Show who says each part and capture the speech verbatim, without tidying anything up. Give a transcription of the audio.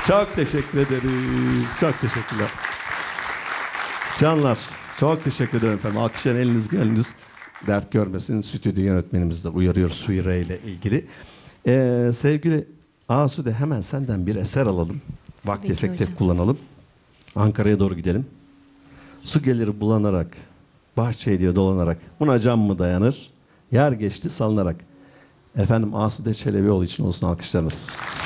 Speaker 1: Çok teşekkür ederiz. Çok teşekkürler. Canlar, çok teşekkür ederim efendim. Alkışlar eliniz gönlünüz dert görmesin. Stüdyo yönetmenimiz de uyarıyor Suire ile ilgili. Ee, sevgili Asude, hemen senden bir eser alalım. Vakti efektif kullanalım. Ankara'ya doğru gidelim. Su gelir bulanarak, bahçeye diye dolanarak, buna can mı dayanır? Yer geçti salınarak. Efendim Asude Çelebioğlu için olsun alkışlarınız.